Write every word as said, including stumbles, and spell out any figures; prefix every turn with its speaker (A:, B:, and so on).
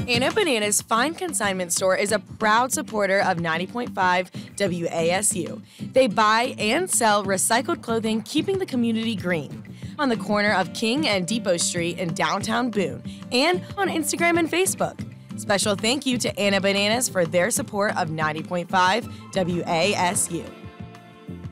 A: Anna Bananas Fine Consignment Store is a proud supporter of ninety point five W A S U. They buy and sell recycled clothing, keeping the community green. On the corner of King and Depot Street in downtown Boone, and on Instagram and Facebook. Special thank you to Anna Bananas for their support of ninety point five W A S U.